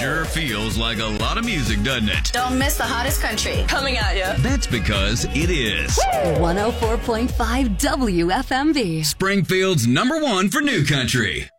Sure feels like a lot of music, doesn't it? Don't miss the hottest country coming at you. That's because it is 104.5 WFMV. Springfield's #1 for new country.